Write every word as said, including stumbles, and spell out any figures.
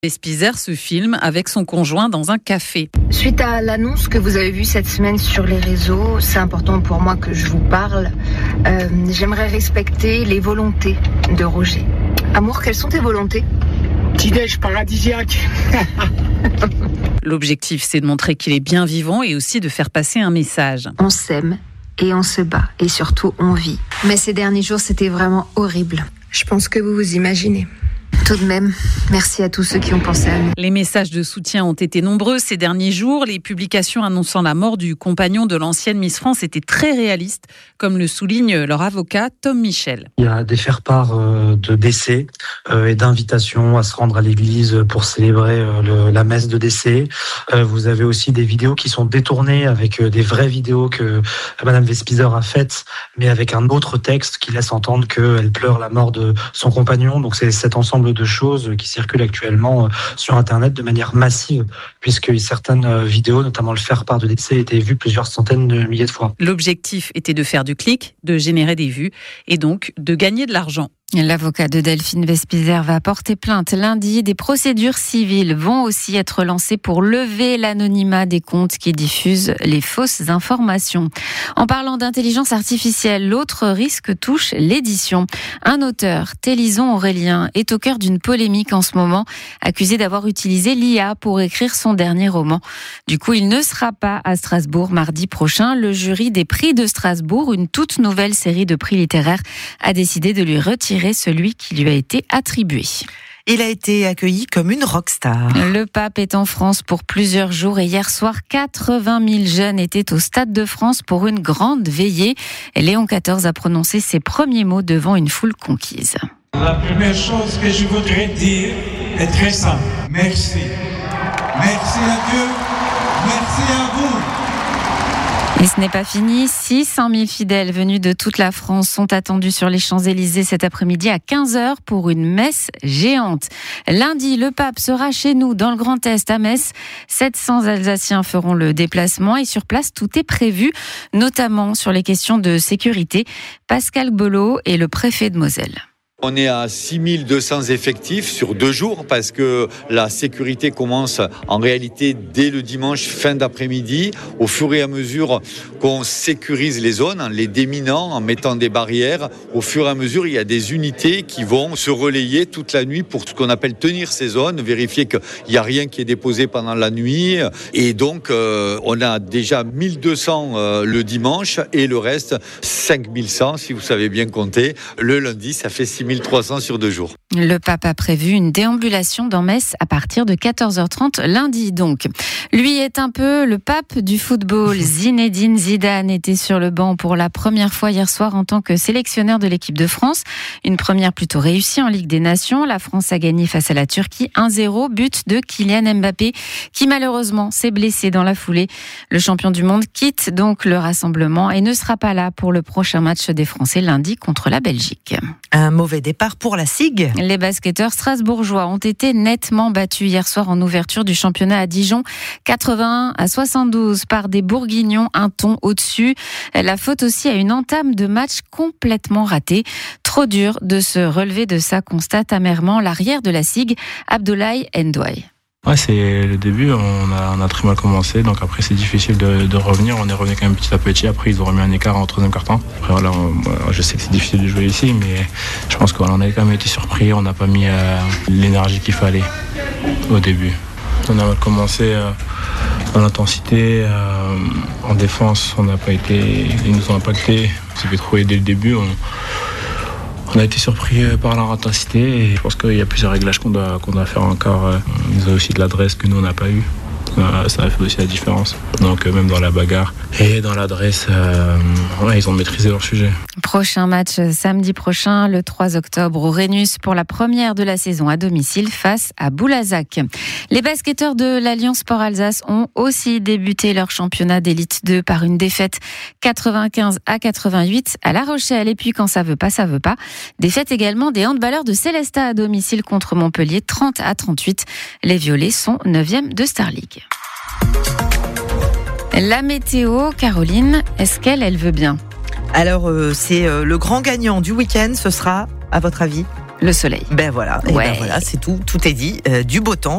Vespizer se filme avec son conjoint dans un café. Suite à l'annonce que vous avez vue cette semaine sur les réseaux, c'est important pour moi que je vous parle. Euh, j'aimerais respecter les volontés de Roger. Amour, quelles sont tes volontés ? Petit-déj paradisiaque. L'objectif, c'est de montrer qu'il est bien vivant et aussi de faire passer un message. On s'aime et on se bat et surtout on vit. Mais ces derniers jours, c'était vraiment horrible. Je pense que vous vous imaginez. Tout de même, merci à tous ceux qui ont pensé à nous. Les messages de soutien ont été nombreux ces derniers jours. Les publications annonçant la mort du compagnon de l'ancienne Miss France étaient très réalistes, comme le souligne leur avocat Tom Michel. Il y a des faire-part de décès et d'invitations à se rendre à l'église pour célébrer le, la messe de décès. Vous avez aussi des vidéos qui sont détournées avec des vraies vidéos que Madame Vespizer a faites, mais avec un autre texte qui laisse entendre qu'elle pleure la mort de son compagnon. Donc c'est cet ensemble de choses qui circulent actuellement sur Internet de manière massive, puisque certaines vidéos, notamment le faire-part de décès, étaient vues plusieurs centaines de milliers de fois. L'objectif était de faire du clic, de générer des vues et donc de gagner de l'argent. L'avocat de Delphine Vespizer va porter plainte lundi. Des procédures civiles vont aussi être lancées pour lever l'anonymat des comptes qui diffusent les fausses informations. En parlant d'intelligence artificielle, l'autre risque touche l'édition. Un auteur, Télison Aurélien, est au cœur d'une polémique en ce moment, accusé d'avoir utilisé l'I A pour écrire son dernier roman. Du coup, il ne sera pas à Strasbourg mardi prochain. Le jury des prix de Strasbourg, une toute nouvelle série de prix littéraires, a décidé de lui retirer celui qui lui a été attribué. Il a été accueilli comme une rockstar. Le pape est en France pour plusieurs jours et hier soir, quatre-vingt mille jeunes étaient au Stade de France pour une grande veillée. Léon quatorze a prononcé ses premiers mots devant une foule conquise. La première chose que je voudrais dire est très simple. Merci. Merci à Dieu. Merci à vous. Et ce n'est pas fini. six cent mille fidèles venus de toute la France sont attendus sur les Champs-Élysées cet après-midi à quinze heures pour une messe géante. Lundi, le pape sera chez nous dans le Grand Est à Metz. sept cents Alsaciens feront le déplacement et sur place, tout est prévu, notamment sur les questions de sécurité. Pascal Belot est le préfet de Moselle. On est à six mille deux cents effectifs sur deux jours parce que la sécurité commence en réalité dès le dimanche fin d'après-midi. Au fur et à mesure qu'on sécurise les zones en les déminant, en mettant des barrières, au fur et à mesure il y a des unités qui vont se relayer toute la nuit pour ce qu'on appelle tenir ces zones, vérifier qu'il n'y a rien qui est déposé pendant la nuit. Et donc euh, on a déjà mille deux cents euh, le dimanche et le reste cinq mille cent si vous savez bien compter. Le lundi ça fait six mille trois cents sur deux jours. Le pape a prévu une déambulation dans Metz à partir de quatorze heures trente lundi donc. Lui est un peu le pape du football. Zinedine Zidane était sur le banc pour la première fois hier soir en tant que sélectionneur de l'équipe de France. Une première plutôt réussie en Ligue des Nations. La France a gagné face à la Turquie un zéro, but de Kylian Mbappé qui malheureusement s'est blessé dans la foulée. Le champion du monde quitte donc le rassemblement et ne sera pas là pour le prochain match des Français lundi contre la Belgique. Un mauvais départ pour la S I G. Les basketteurs strasbourgeois ont été nettement battus hier soir en ouverture du championnat à Dijon. quatre-vingt-un à soixante-douze par des Bourguignons, un ton au-dessus. La faute aussi à une entame de match complètement ratée. Trop dur de se relever de ça, constate amèrement l'arrière de la S I G, Abdoulaye Ndouaye. Ouais, c'est le début, on a, on a très mal commencé, donc après c'est difficile de, de revenir, on est revenu quand même petit à petit, après ils ont remis un écart en troisième quart-temps. Après voilà, on, moi, je sais que c'est difficile de jouer ici, mais je pense qu'on a quand même été surpris, on n'a pas mis euh, l'énergie qu'il fallait au début. On a mal commencé euh, en intensité, euh, en défense, on n'a pas été, ils nous ont impacté, on s'est fait trouver dès le début. On, On a été surpris par leur intensité et je pense qu'il y a plusieurs réglages qu'on doit, qu'on doit faire encore. Ils ont aussi de l'adresse que nous on n'a pas eu. Ça a fait aussi la différence. Donc même dans la bagarre et dans l'adresse, euh, ouais, ils ont maîtrisé leur sujet. Prochain match samedi prochain, le trois octobre, au Rhenus pour la première de la saison à domicile face à Boulazac. Les basketteurs de l'Alliance Sport Alsace ont aussi débuté leur championnat d'élite deux par une défaite quatre-vingt-quinze à quatre-vingt-huit à La Rochelle. Et puis quand ça veut pas, ça veut pas. Défaite également des handballeurs de Célestat à domicile contre Montpellier, trente à trente-huit. Les Violets sont neuvième de Star League. La météo, Caroline, est-ce qu'elle, elle veut bien ? Alors, euh, c'est euh, le grand gagnant du week-end, ce sera, à votre avis ? Le soleil. Ben voilà, ouais. et ben voilà, c'est tout, tout est dit, euh, du beau temps.